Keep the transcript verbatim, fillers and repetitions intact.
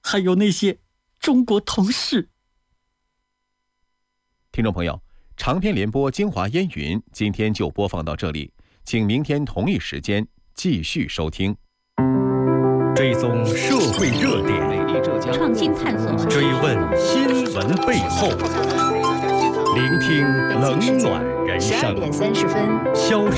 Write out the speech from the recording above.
还有那些中国同事。 听众朋友，长篇联播精华烟云今天就播放到这里，请明天同一时间继续收听。 追踪社会热点， 创新探索， 追问新闻背后，聆听冷暖人生。 十二点三十分， 消